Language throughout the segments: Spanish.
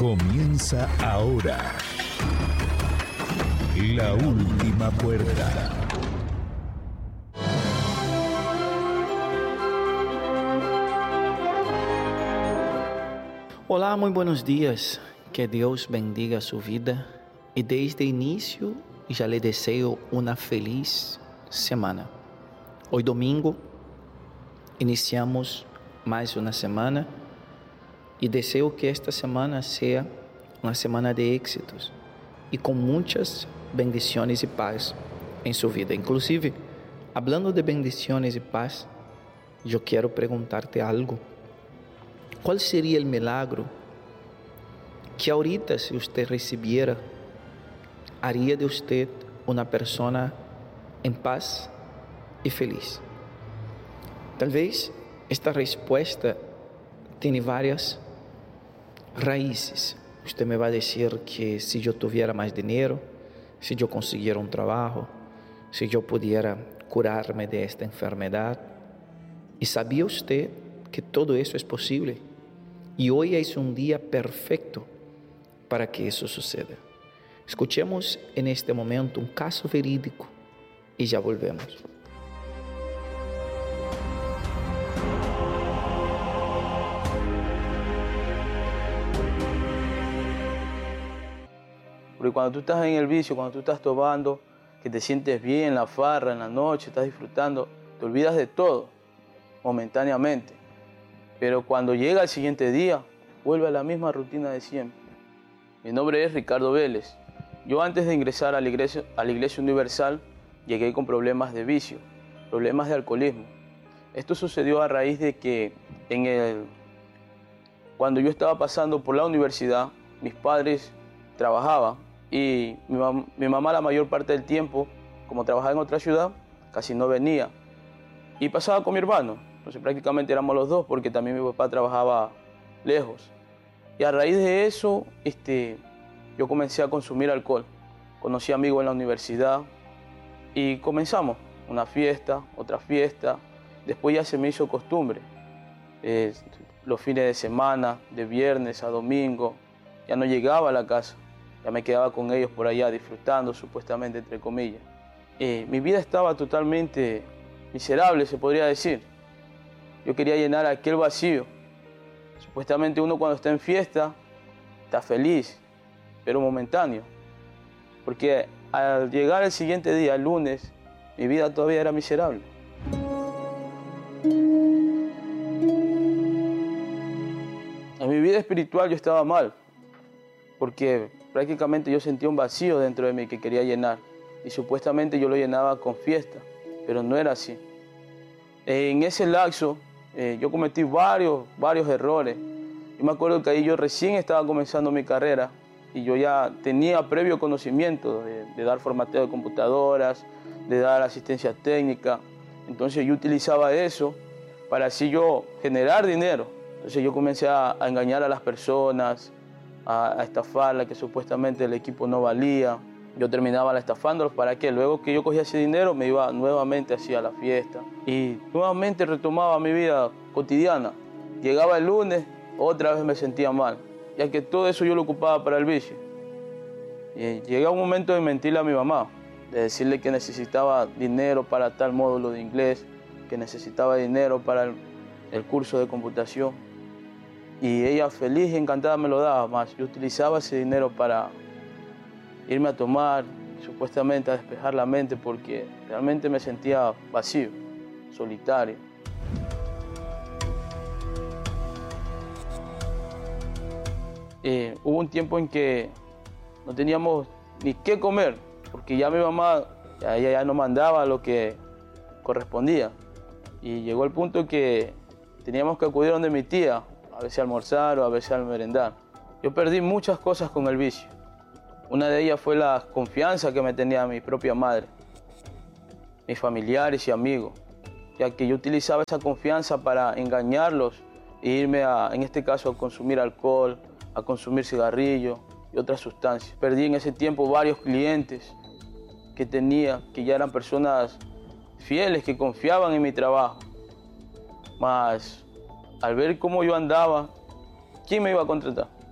Comienza ahora La Última Puerta. Olá, muy buenos días. Que Deus bendiga su vida y desde inicio ya le deseo una feliz semana. Hoy domingo iniciamos mais una semana y deseo que esta semana sea una semana de éxitos y con muchas bendiciones y paz en su vida. Inclusive, hablando de bendiciones y paz, yo quiero preguntarte algo. ¿Cuál sería el milagro que ahorita, si usted recibiera, haría de usted una persona en paz y feliz? Tal vez esta respuesta tiene varias raíces. Usted me va a decir que si yo tuviera más dinero, si yo consiguiera un trabajo, si yo pudiera curarme de esta enfermedad. ¿Y sabía usted que todo eso es posible? Y hoy es un día perfecto para que eso suceda. Escuchemos en este momento un caso verídico y ya volvemos. Porque cuando tú estás en el vicio, cuando tú estás tomando, que te sientes bien, la farra, en la noche, estás disfrutando, te olvidas de todo, momentáneamente. Pero cuando llega el siguiente día, vuelve a la misma rutina de siempre. Mi nombre es Ricardo Vélez. Yo antes de ingresar a la Iglesia Universal, llegué con problemas de vicio, problemas de alcoholismo. Esto sucedió a raíz de que cuando yo estaba pasando por la universidad, mis padres trabajaban y mi mamá la mayor parte del tiempo, como trabajaba en otra ciudad, casi no venía. Y pasaba con mi hermano. Entonces prácticamente éramos los dos porque también mi papá trabajaba lejos. Y a raíz de eso, yo comencé a consumir alcohol. Conocí amigos en la universidad y comenzamos una fiesta, otra fiesta. Después ya se me hizo costumbre. Los fines de semana, de viernes a domingo, ya no llegaba a la casa. Ya me quedaba con ellos por allá disfrutando, supuestamente, entre comillas. Mi vida estaba totalmente miserable, se podría decir. Yo quería llenar aquel vacío. Supuestamente uno cuando está en fiesta está feliz, pero momentáneo. Porque al llegar el siguiente día, el lunes, mi vida todavía era miserable. En mi vida espiritual yo estaba mal, porque prácticamente yo sentía un vacío dentro de mí que quería llenar. Y supuestamente yo lo llenaba con fiesta, pero no era así. En ese lapso yo cometí varios errores. Yo me acuerdo que ahí yo recién estaba comenzando mi carrera y yo ya tenía previo conocimiento de dar formateo de computadoras, de dar asistencia técnica. Entonces yo utilizaba eso para así yo generar dinero. Entonces yo comencé a engañar a las personas, a estafarlas, que supuestamente el equipo no valía. Yo terminaba estafándolos para que luego que yo cogía ese dinero me iba nuevamente hacia la fiesta y nuevamente retomaba mi vida cotidiana. Llegaba el lunes, otra vez me sentía mal, ya que todo eso yo lo ocupaba para el vicio. Y llegué a un momento de mentirle a mi mamá, de decirle que necesitaba dinero para tal módulo de inglés, que necesitaba dinero para el curso de computación. Y ella feliz y encantada me lo daba, más yo utilizaba ese dinero para irme a tomar, supuestamente a despejar la mente, porque realmente me sentía vacío, solitario. Hubo un tiempo en que no teníamos ni qué comer, porque ya mi mamá ella ya no mandaba lo que correspondía. Y llegó el punto que teníamos que acudir donde mi tía, a veces a almorzar o a veces a merendar. Yo perdí muchas cosas con el vicio. Una de ellas fue la confianza que me tenía mi propia madre, mis familiares y amigos, ya que yo utilizaba esa confianza para engañarlos e irme en este caso, a consumir alcohol, a consumir cigarrillos y otras sustancias. Perdí en ese tiempo varios clientes que tenía, que ya eran personas fieles, que confiaban en mi trabajo. Mas al ver cómo yo andaba, ¿quién me iba a contratar?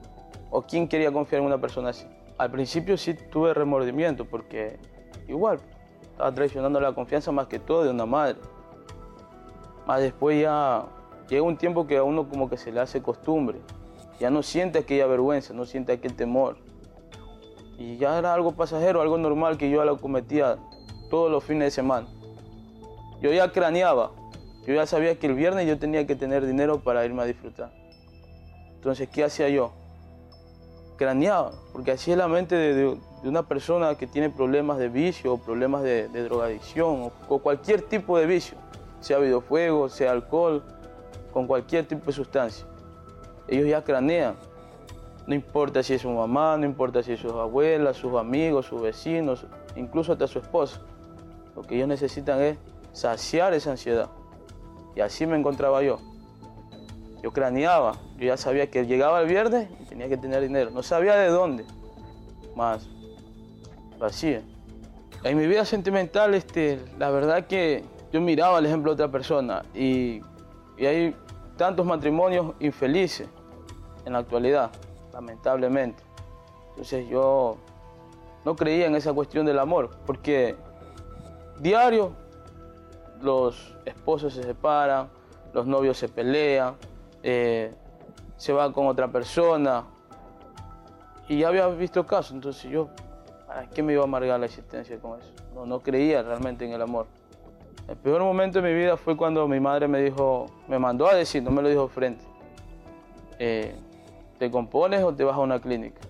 ¿O quién quería confiar en una persona así? Al principio sí tuve remordimiento porque igual estaba traicionando la confianza más que todo de una madre. Más después ya llega un tiempo que a uno como que se le hace costumbre. Ya no siente aquella vergüenza, no siente aquel temor. Y ya era algo pasajero, algo normal que yo ya lo cometía todos los fines de semana. Yo ya craneaba, yo ya sabía que el viernes yo tenía que tener dinero para irme a disfrutar. Entonces, ¿qué hacía yo? Craneaba, porque así es la mente de una persona que tiene problemas de vicio o problemas de drogadicción o cualquier tipo de vicio, sea videojuegos, sea alcohol, con cualquier tipo de sustancia. Ellos ya cranean. No importa si es su mamá, no importa si es sus abuelas, sus amigos, sus vecinos, incluso hasta su esposa. Lo que ellos necesitan es saciar esa ansiedad. Y así me encontraba yo. Yo craneaba, yo ya sabía que llegaba el viernes y tenía que tener dinero. No sabía de dónde, más vacía. En mi vida sentimental, la verdad que yo miraba el ejemplo de otra persona y hay tantos matrimonios infelices en la actualidad, lamentablemente. Entonces yo no creía en esa cuestión del amor, porque diario los esposos se separan, los novios se pelean, se va con otra persona, y ya había visto casos. Entonces yo, ¿para qué me iba a amargar la existencia con eso? No creía realmente en el amor. El peor momento de mi vida fue cuando mi madre me mandó a decir, no me lo dijo frente, ¿te compones o te vas a una clínica?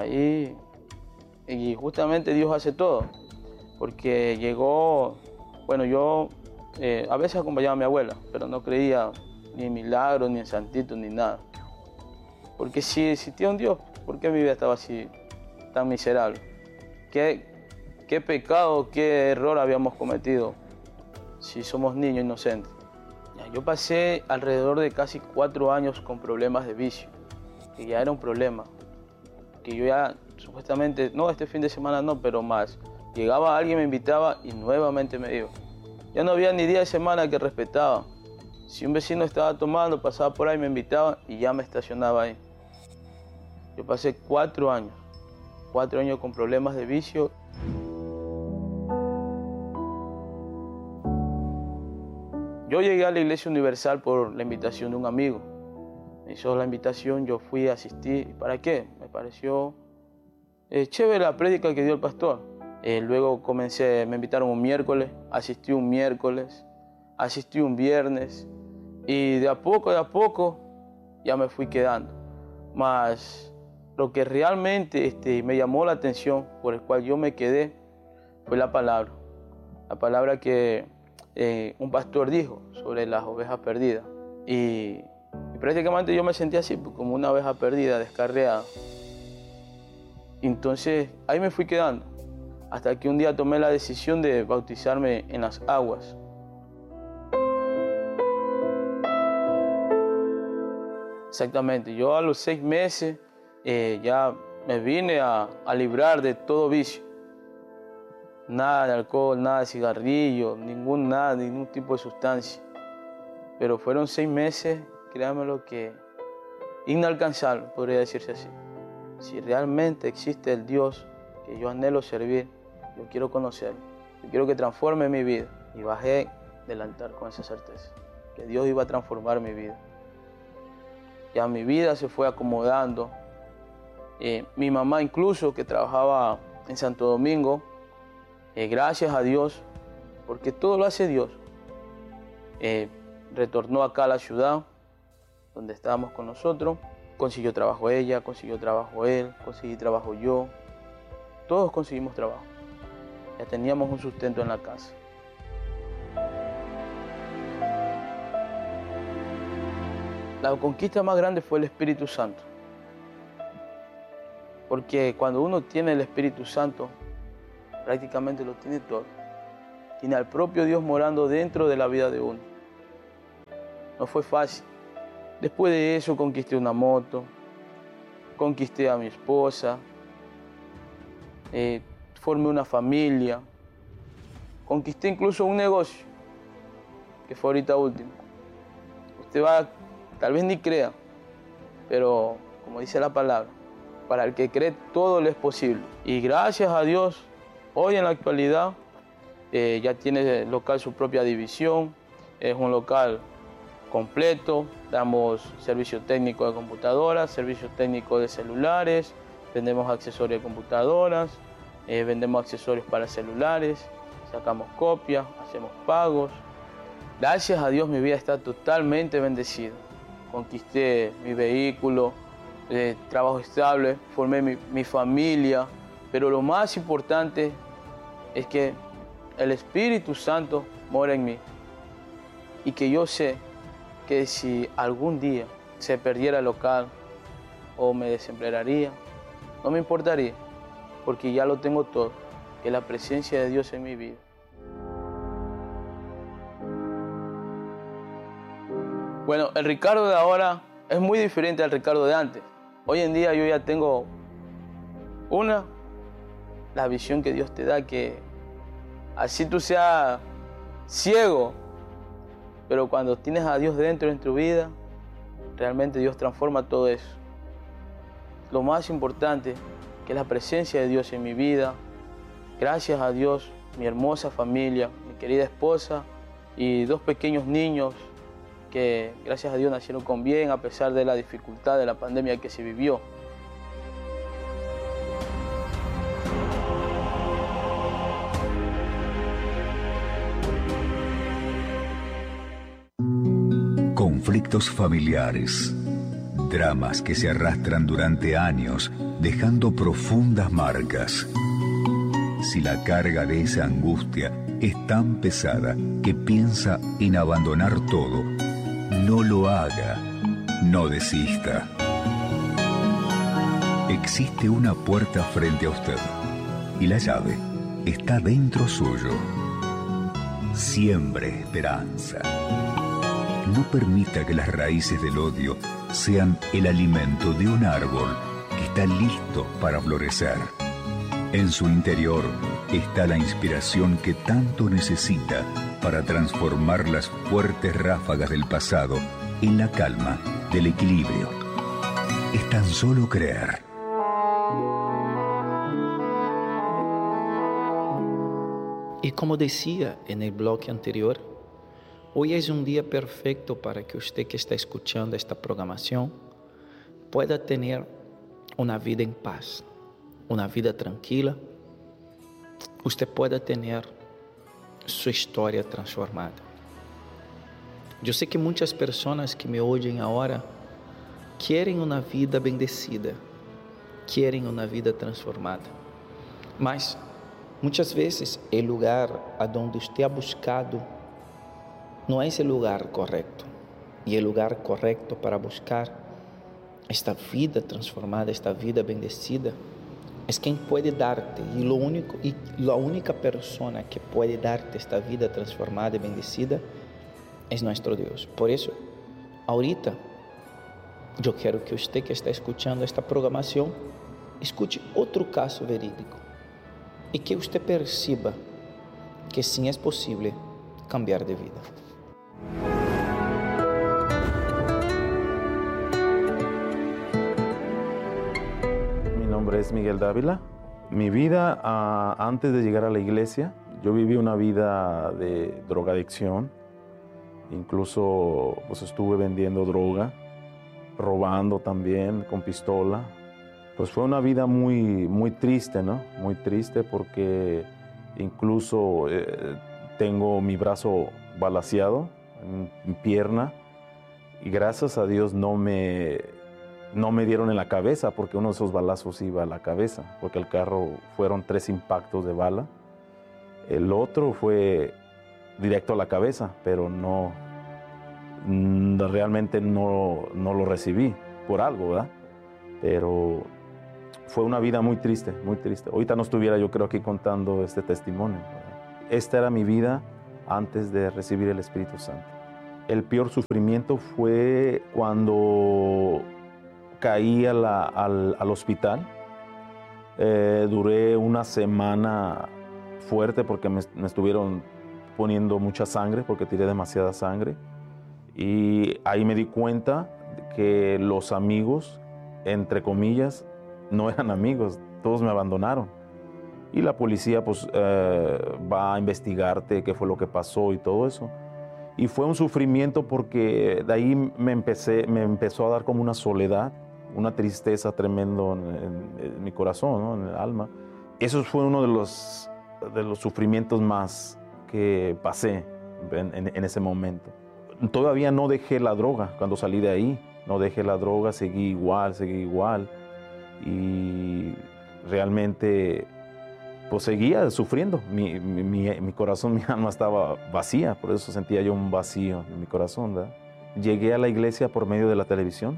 Y justamente Dios hace todo, porque llegó, bueno, yo a veces acompañaba a mi abuela, pero no creía ni en milagros, ni en santitos, ni nada. Porque si existía un Dios, ¿por qué mi vida estaba así, tan miserable? ¿Qué pecado, qué error habíamos cometido si somos niños inocentes? Yo pasé alrededor de casi 4 años con problemas de vicio, que ya era un problema, que yo ya supuestamente, no este fin de semana no, pero más, llegaba alguien, me invitaba y nuevamente me iba. Ya no había ni día de semana que respetaba. Si un vecino estaba tomando, pasaba por ahí, me invitaba y ya me estacionaba ahí. Yo pasé 4 años con problemas de vicio. Yo llegué a la Iglesia Universal por la invitación de un amigo. Me hizo la invitación, yo fui, asistí. ¿Para qué? Me pareció chévere la prédica que dio el pastor. Luego me invitaron un miércoles, asistí un miércoles, asistí un viernes. Y de a poco, ya me fui quedando. Mas lo que realmente me llamó la atención, por el cual yo me quedé, fue la palabra. La palabra que un pastor dijo sobre las ovejas perdidas. Y prácticamente yo me sentía así, como una oveja perdida, descarriada. Entonces ahí me fui quedando, hasta que un día tomé la decisión de bautizarme en las aguas. Exactamente, yo a los 6 meses ya me vine a librar de todo vicio. Nada de alcohol, nada de cigarrillo, ningún tipo de sustancia. Pero fueron 6 meses, créanmelo, que inalcanzables, podría decirse así. Si realmente existe el Dios que yo anhelo servir, yo quiero conocerlo, yo quiero que transforme mi vida. Y bajé del altar con esa certeza, que Dios iba a transformar mi vida. Ya mi vida se fue acomodando. Mi mamá incluso, que trabajaba en Santo Domingo, gracias a Dios, porque todo lo hace Dios, retornó acá a la ciudad donde estábamos con nosotros. Consiguió trabajo ella, consiguió trabajo él, conseguí trabajo yo. Todos conseguimos trabajo. Ya teníamos un sustento en la casa. La conquista más grande fue el Espíritu Santo. Porque cuando uno tiene el Espíritu Santo, prácticamente lo tiene todo. Tiene al propio Dios morando dentro de la vida de uno. No fue fácil. Después de eso conquisté una moto, conquisté a mi esposa, formé una familia, conquisté incluso un negocio, que fue ahorita último. Usted va, tal vez ni crea, pero como dice la palabra, Para el que cree, todo le es posible. Y gracias a Dios, hoy en la actualidad, ya tiene el local su propia división. Es un local completo. Damos servicio técnico de computadoras, servicio técnico de celulares, vendemos accesorios de computadoras, vendemos accesorios para celulares, sacamos copias, hacemos pagos. Gracias a Dios mi vida está totalmente bendecida. Conquisté mi vehículo, trabajo estable, formé mi familia, pero lo más importante es que el Espíritu Santo mora en mí y que yo sé que si algún día se perdiera el local o me desemplearía, no me importaría, porque ya lo tengo todo, que es la presencia de Dios en mi vida. Bueno, el Ricardo de ahora es muy diferente al Ricardo de antes. Hoy en día yo ya tengo la visión que Dios te da, que así tú seas ciego, pero cuando tienes a Dios dentro en tu vida, realmente Dios transforma todo eso. Lo más importante, que es la presencia de Dios en mi vida. Gracias a Dios, mi hermosa familia, mi querida esposa y 2 pequeños niños que gracias a Dios nacieron con bien a pesar de la dificultad de la pandemia que se vivió. Conflictos familiares, dramas que se arrastran durante años, dejando profundas marcas. Si la carga de esa angustia es tan pesada que piensa en abandonar todo, no lo haga, no desista. Existe una puerta frente a usted y la llave está dentro suyo. Siembre esperanza. No permita que las raíces del odio sean el alimento de un árbol que está listo para florecer. En su interior está la inspiración que tanto necesita para transformar las fuertes ráfagas del pasado en la calma del equilibrio. Es tan solo creer. Y como decía en el bloque anterior, hoy es un día perfecto para que usted que está escuchando esta programación pueda tener una vida en paz, una vida tranquila. Usted pueda tener su historia transformada. Yo sé que muchas personas que me oyen ahora quieren una vida bendecida, quieren una vida transformada, mas muchas veces el lugar a donde usted ha buscado no es el lugar correcto. Y el lugar correcto para buscar esta vida transformada, esta vida bendecida, es quien puede darte. Y la única persona que puede darte esta vida transformada y bendecida es nuestro Dios. Por eso, ahorita, yo quiero que usted que está escuchando esta programación, escuche otro caso verídico y que usted perciba que sí es posible cambiar de vida. Mi nombre es Miguel Dávila. Mi vida antes de llegar a la iglesia, yo viví una vida de drogadicción. Incluso pues, estuve vendiendo droga, robando también con pistola. Pues fue una vida muy triste, ¿no? Muy triste porque incluso tengo mi brazo balaceado en mi pierna y gracias a Dios no me dieron en la cabeza porque uno de esos balazos iba a la cabeza, porque el carro fueron 3 impactos de bala. El otro fue directo a la cabeza, pero realmente no lo recibí por algo, ¿verdad? Pero fue una vida muy triste, muy triste. Ahorita no estuviera yo creo aquí contando este testimonio, ¿verdad? Esta era mi vida antes de recibir el Espíritu Santo. El peor sufrimiento fue cuando caí al hospital. Duré una semana fuerte porque me estuvieron poniendo mucha sangre, porque tiré demasiada sangre. Y ahí me di cuenta que los amigos, entre comillas, no eran amigos, todos me abandonaron. Y la policía pues va a investigarte qué fue lo que pasó y todo eso. Y fue un sufrimiento porque de ahí me empezó a dar como una soledad, una tristeza tremendo en mi corazón, ¿no? En el alma. Eso fue uno de los sufrimientos más que pasé en ese momento. Todavía no dejé la droga cuando salí de ahí, no dejé la droga, seguí igual y realmente pues seguía sufriendo. Mi corazón, mi alma estaba vacía, por eso sentía yo un vacío en mi corazón, ¿verdad? Llegué a la iglesia por medio de la televisión.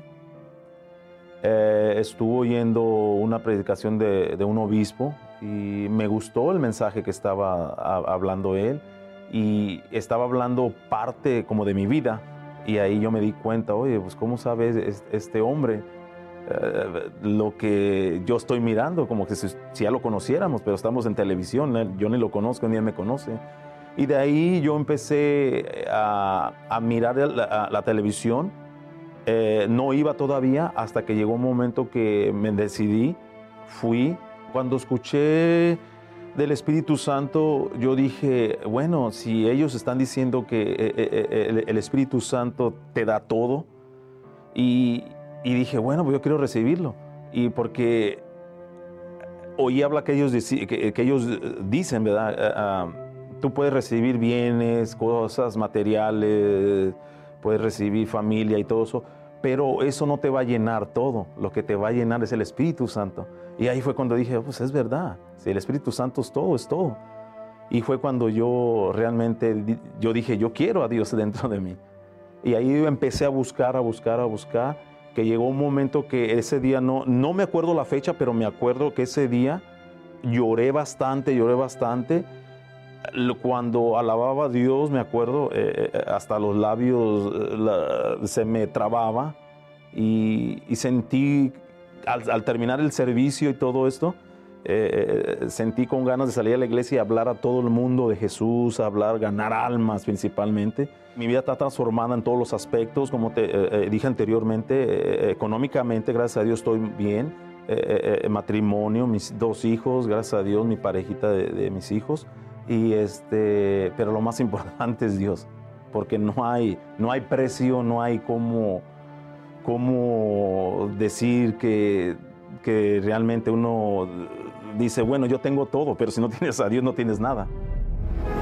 Estuve oyendo una predicación de un obispo y me gustó el mensaje que estaba hablando él, y estaba hablando parte como de mi vida, y ahí yo me di cuenta, oye, pues ¿cómo sabe este hombre lo que yo estoy mirando? Como que si ya lo conociéramos, pero estamos en televisión, yo ni lo conozco ni él me conoce. Y de ahí yo empecé a mirar la televisión. No iba todavía hasta que llegó un momento que me decidí, fui. Cuando escuché del Espíritu Santo, yo dije, bueno, si ellos están diciendo que el Espíritu Santo te da todo, y dije, bueno, pues yo quiero recibirlo. Y porque oí hablar que ellos dicen, ¿verdad? Tú puedes recibir bienes, cosas materiales, puedes recibir familia y todo eso, pero eso no te va a llenar todo. Lo que te va a llenar es el Espíritu Santo. Y ahí fue cuando dije, pues es verdad, si el Espíritu Santo es todo, es todo. Y fue cuando yo realmente, yo dije, yo quiero a Dios dentro de mí. Y ahí empecé a buscar, que llegó un momento que ese día, no me acuerdo la fecha, pero me acuerdo que ese día lloré bastante. Cuando alababa a Dios, me acuerdo, hasta los labios se me trababa, y sentí, al terminar el servicio y todo esto, sentí con ganas de salir a la iglesia y hablar a todo el mundo de Jesús, ganar almas principalmente. Mi vida está transformada en todos los aspectos, como te dije anteriormente, económicamente, gracias a Dios estoy bien, matrimonio, mis 2 hijos, gracias a Dios, mi parejita de mis hijos. Pero lo más importante es Dios, porque no hay precio, no hay cómo decir que realmente uno dice, bueno, yo tengo todo, pero si no tienes a Dios no tienes nada.